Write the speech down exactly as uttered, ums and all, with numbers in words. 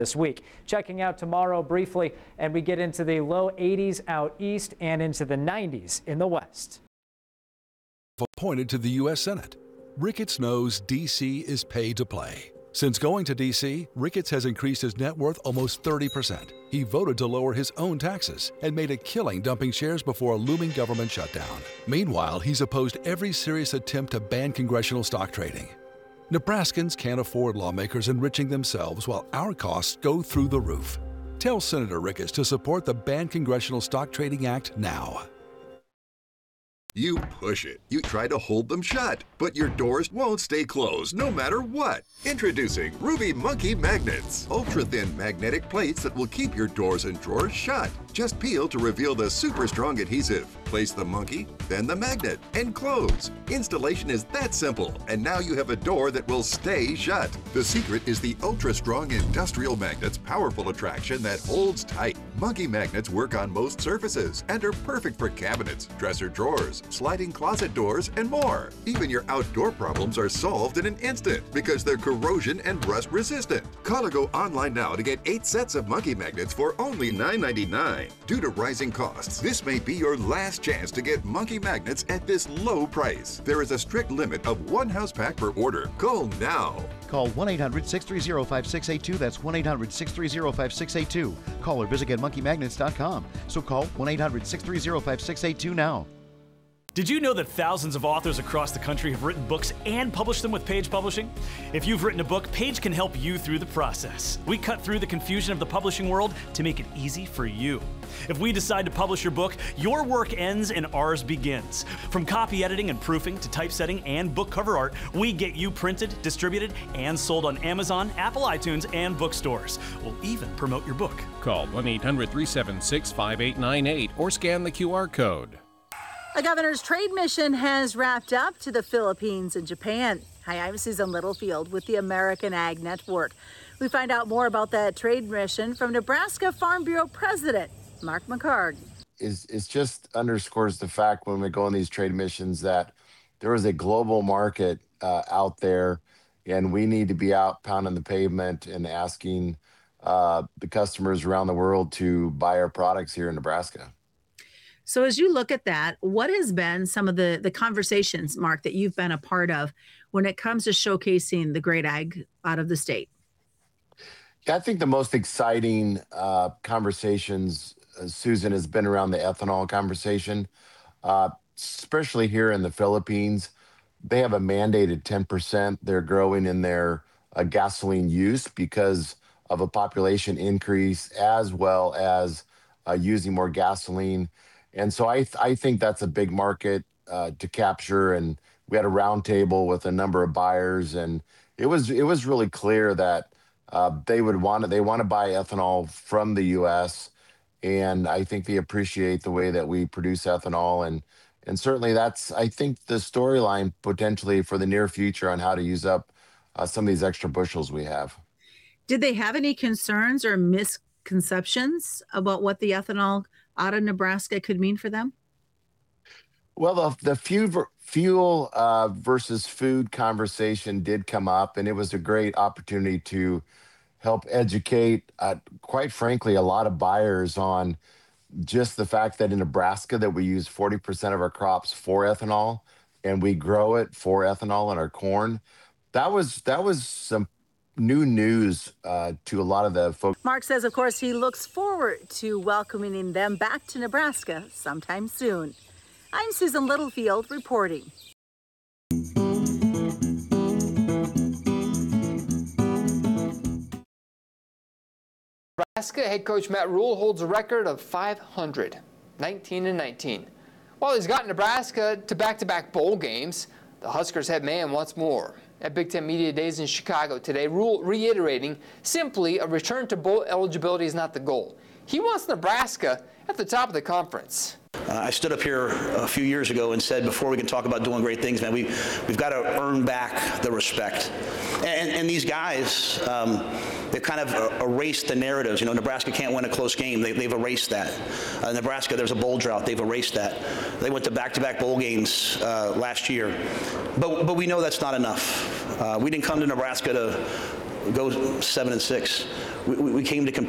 this week. Checking out tomorrow briefly, and we get into the low eighties out east and into the nineties in the west. Appointed to the U S Senate, Ricketts knows D C is pay to play. Since going to D C, Ricketts has increased his net worth almost thirty percent. He voted to lower his own taxes and made a killing dumping shares before a looming government shutdown. Meanwhile, he's opposed every serious attempt to ban congressional stock trading. Nebraskans can't afford lawmakers enriching themselves while our costs go through the roof. Tell Senator Ricketts to support the Ban Congressional Stock Trading Act now. You push it. You try to hold them shut, but your doors won't stay closed no matter what. Introducing Ruby Monkey Magnets. Ultra-thin magnetic plates that will keep your doors and drawers shut. Just peel to reveal the super strong adhesive. Place the monkey, then the magnet, and close. Installation is that simple, and now you have a door that will stay shut. The secret is the ultra-strong industrial magnet's powerful attraction that holds tight. Monkey magnets work on most surfaces and are perfect for cabinets, dresser drawers, sliding closet doors, and more. Even your outdoor problems are solved in an instant because they're corrosion and rust resistant. Call or go online now to get eight sets of monkey magnets for only nine ninety-nine. Due to rising costs, this may be your last chance to get monkey magnets at this low price. There is a strict limit of one house pack per order. Call now. Call one eight hundred six three zero five six eight two. That's one eight hundred six three zero five six eight two. Call or visit get monkey magnets dot com. So call one eight hundred six three zero five six eight two now. Did you know that thousands of authors across the country have written books and published them with Page Publishing? If you've written a book, Page can help you through the process. We cut through the confusion of the publishing world to make it easy for you. If we decide to publish your book, your work ends and ours begins. From copy editing and proofing to typesetting and book cover art, we get you printed, distributed, and sold on Amazon, Apple iTunes, and bookstores. We'll even promote your book. Call one eight hundred three seven six five eight nine eight or scan the Q R code. A governor's trade mission has wrapped up to the Philippines and Japan. Hi, I'm Susan Littlefield with the American Ag Network. We find out more about that trade mission from Nebraska Farm Bureau President Mark McHargue. Is it just underscores the fact when we go on these trade missions that there is a global market uh, out there, and we need to be out pounding the pavement and asking uh, the customers around the world to buy our products here in Nebraska. So as you look at that, what has been some of the, the conversations, Mark, that you've been a part of when it comes to showcasing the great ag out of the state? Yeah, I think the most exciting uh, conversations, uh, Susan, has been around the ethanol conversation, uh, especially here in the Philippines. They have a mandated ten percent they're growing in their uh, gasoline use because of a population increase as well as uh, using more gasoline. And so I th- I think that's a big market uh, to capture. And we had a roundtable with a number of buyers, and it was it was really clear that uh, they would want to they want to buy ethanol from the U S. And I think they appreciate the way that we produce ethanol, and and certainly that's I think the storyline potentially for the near future on how to use up uh, some of these extra bushels we have. Did they have any concerns or misconceptions about what the ethanol out of Nebraska could mean for them? Well, the, the fuel, fuel uh, versus food conversation did come up, and it was a great opportunity to help educate, uh, quite frankly, a lot of buyers on just the fact that in Nebraska that we use forty percent of our crops for ethanol, and we grow it for ethanol in our corn. That was that was some new news uh, to a lot of the folks. Mark says, of course, he looks forward to welcoming them back to Nebraska sometime soon. I'm Susan Littlefield reporting. Nebraska head coach Matt Rhule holds a record of five hundred, nineteen and nineteen. While he's got Nebraska to back-to-back bowl games, the Huskers head man wants more. At Big Ten Media Days in Chicago today, Rhule reiterating simply a return to bowl eligibility is not the goal. He wants Nebraska at the top of the conference. Uh, I stood up here a few years ago and said, before we can talk about doing great things, man, we, we've got to earn back the respect. And, and these guys, um, they've kind of erased the narratives. You know, Nebraska can't win a close game. They, they've erased that. Uh, Nebraska, there's a bowl drought. They've erased that. They went to back-to-back bowl games uh, last year. But, but we know that's not enough. Uh, we didn't come to Nebraska to go seven and six. We, we we came to compete.